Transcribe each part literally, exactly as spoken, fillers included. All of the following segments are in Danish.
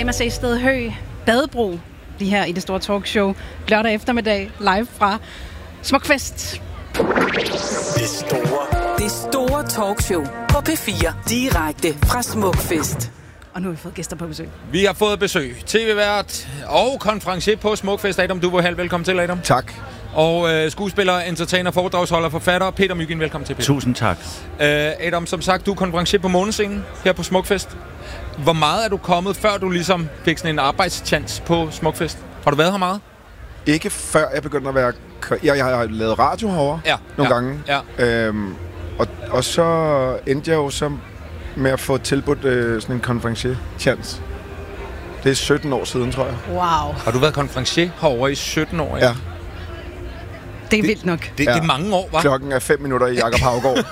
Emma C. Sted Høgh, Badebro, lige her i det store talkshow, lørdag eftermiddag, live fra Smukfest. Det store. Det store talkshow på P fire, direkte fra Smukfest. Og nu har vi fået gæster på besøg. Vi har fået besøg. T V-vært og konferencier på Smukfest. Adam Duvohal, velkommen til, Adam. Tak. Og øh, skuespiller, entertainer, foredragsholder, forfatter, Peter Mygind, velkommen til, Peter. Tusind tak. Øh, Adam, som sagt, du er konferencier på Månescenen her på Smukfest. Hvor meget er du kommet, før du ligesom fik sådan en arbejdschance på Smukfest? Har du været her meget? Ikke før jeg begyndte at være... Jeg, jeg har lavet radio herovre ja, nogle ja, gange. Ja. Øhm, og, og så endte jeg jo så med at få tilbudt øh, sådan en konferencier-chance. Det er sytten år siden, tror jeg. Wow. Har du været konferencier herovre i sytten år? Ja. Det er vildt nok. Det, ja. det er mange år, hva'? Klokken er fem minutter i Jakob Haugaard.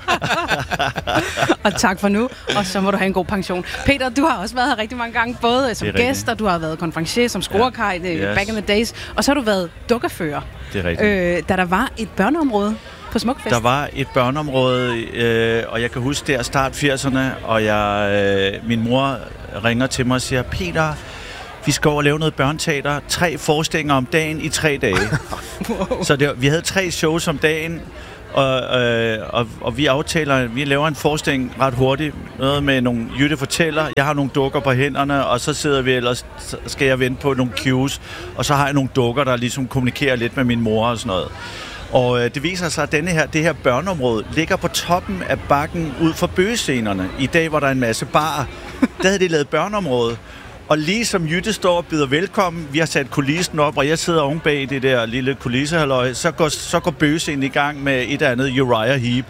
Og tak for nu, og så må du have en god pension. Peter, du har også været her rigtig mange gange, både som gæst, og du har været konferencier, som scorekaj, ja. yes. back in the days, og så har du været dukkerfører. Det er rigtigt. Øh, da der var et børneområde på Smukfest. Der var et børneområde, øh, og jeg kan huske det er start firserne, og jeg, øh, min mor ringer til mig og siger, Peter, vi skal over og lave noget børneteater. Tre forestillinger om dagen i tre dage. Wow. Så det, vi havde tre shows om dagen, og, øh, og, og vi aftaler, vi laver en forestilling ret hurtigt. Noget med nogle Jytte fortæller. Jeg har nogle dukker på hænderne, og så sidder vi ellers, så skal jeg vente på nogle cues. Og så har jeg nogle dukker, der ligesom kommunikerer lidt med min mor og sådan noget. Og øh, det viser sig, at denne her, det her børneområde ligger på toppen af bakken ud for bøgescenerne. I dag, hvor der er en masse barer, der havde de lavet børneområde. Og lige som Jytte står og byder velkommen, vi har sat kulissen op, og jeg sidder oven bag det der lille kulissehalløj, så går, så går bøgescenen i gang med et eller andet Uriah Heep.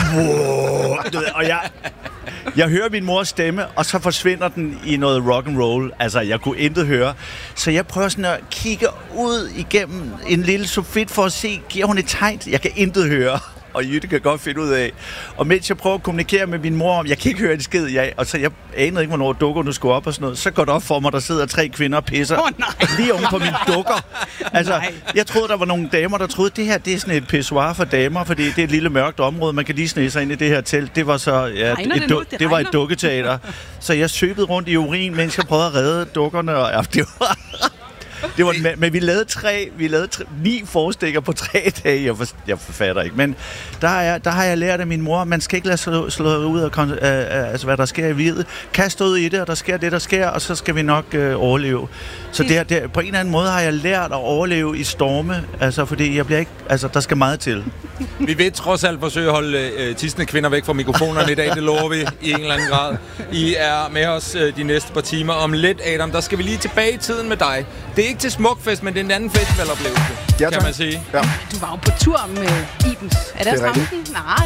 Wow, du ved, og jeg, jeg hører min mors stemme, og så forsvinder den i noget rock and roll. Altså, jeg kunne intet høre. Så jeg prøver sådan at kigge ud igennem en lille sofit for at se, giver hun et tegn? Jeg kan intet høre. Og Jytte kan godt finde ud af. Og mens jeg prøver at kommunikere med min mor om, jeg kan ikke høre en skid, jeg, og så jeg anede ikke, hvornår dukkerne skulle op og sådan noget, så går det op for mig, der sidder tre kvinder og pisser oh, lige oven på mine dukker. Altså, nej. Jeg troede, der var nogle damer, der troede, det her det er sådan et pissoir for damer, fordi det er et lille mørkt område, man kan lige snige sig ind i det her telt. Det var så ja, regner et, det, du, nu? det, det var et dukketeater. Så jeg søbede rundt i urin, mens jeg prøvede at redde dukkerne, og ja, det var... Det var, men vi lavede tre, vi lavede tre, ni forestillinger på tre dage. Jeg, for, jeg forfatter ikke, men der har, jeg, der har jeg lært af min mor, man skal ikke lade slå, slå ud af, øh, altså, hvad der sker i livet. Kast ud i det, og der sker det, der sker, og så skal vi nok øh, overleve. Så det, det, på en eller anden måde har jeg lært at overleve i storme, altså, fordi jeg bliver ikke, altså, der skal meget til. Vi vil trods alt forsøge at holde øh, tissende kvinder væk fra mikrofonerne i dag, det lover vi i en eller anden grad. I er med os øh, de næste par timer. Om lidt, Adam, der skal vi lige tilbage i tiden med dig. Det er ikke til Smukfest, men det er en anden festivaloplevelse, ja, kan man sige. Ja. Du var jo på tur med Ibens. Er det, det også ramten? Nej,